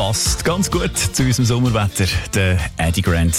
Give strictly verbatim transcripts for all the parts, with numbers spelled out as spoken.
passt ganz gut zu unserem Sommerwetter, der Eddie Grant.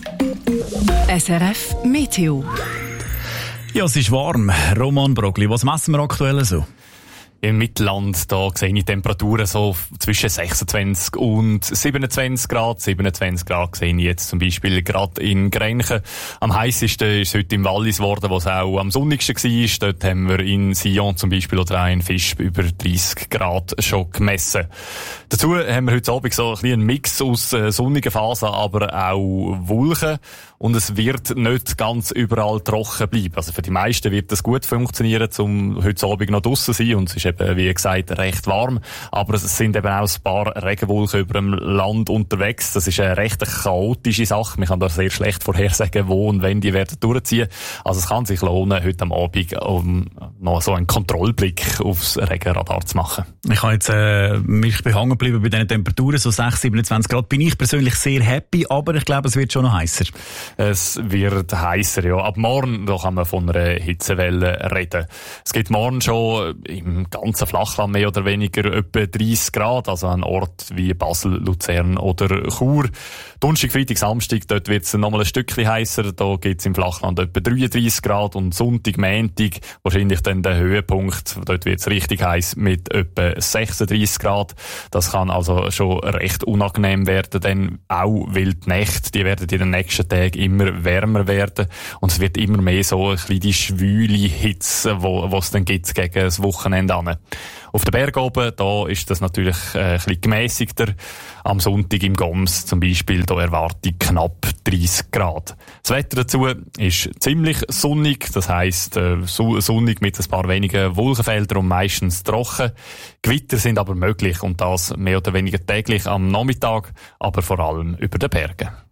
S R F Meteo. Ja, es ist warm. Roman Brogli, was messen wir aktuell so? Im Mittelland, da sehe ich Temperaturen so zwischen sechsundzwanzig und siebenundzwanzig Grad. siebenundzwanzig Grad sehe ich jetzt zum Beispiel gerade in Grenchen. Am heissesten ist es heute im Wallis geworden, wo es auch am sonnigsten war. Dort haben wir in Sion zum Beispiel oder auch in Visp über dreißig Grad schon gemessen. Dazu haben wir heute Abend so ein bisschen einen Mix aus äh, sonnigen Phasen, aber auch Wolken. Und es wird nicht ganz überall trocken bleiben. Also für die meisten wird das gut funktionieren, um heute Abend noch draussen zu sein. Und es ist eben, wie gesagt, recht warm. Aber es sind eben auch ein paar Regenwolken über dem Land unterwegs. Das ist eine recht chaotische Sache. Man kann da sehr schlecht vorhersagen, wo und wenn die werden durchziehen. Also es kann sich lohnen, heute am Abend um noch so einen Kontrollblick aufs Regenradar zu machen. Ich habe jetzt äh, mich behangen geblieben bei diesen Temperaturen, so sechsundzwanzig, siebenundzwanzig Grad. Bin ich persönlich sehr happy, aber ich glaube, es wird schon noch heißer. Es wird heißer, ja. Ab morgen, da kann man von einer Hitzewelle reden. Es gibt morgen schon im ganzen Flachland mehr oder weniger etwa dreißig Grad, also an Orten wie Basel, Luzern oder Chur. Donnerstag, Freitag, Samstag, dort wird es nochmal ein Stückchen heißer. Da gibt es im Flachland etwa dreiunddreißig Grad und Sonntag, Montag wahrscheinlich dann der Höhepunkt. Dort wird es richtig heiß mit etwa sechsunddreißig Grad. Das kann also schon recht unangenehm werden, denn auch weil die Nächte, die werden in den nächsten Tagen immer wärmer werden und es wird immer mehr so ein bisschen die schwüle Hitze, wo es dann gibt gegen das Wochenende an. Auf den Berg oben, da ist das natürlich äh, ein bisschen gemässigter. Am Sonntag im Goms zum Beispiel, da erwarte ich knapp dreißig Grad. Das Wetter dazu ist ziemlich sonnig, das heisst äh, sonnig mit ein paar wenigen Wolkenfeldern und meistens trocken. Gewitter sind aber möglich und das mehr oder weniger täglich am Nachmittag, aber vor allem über den Bergen.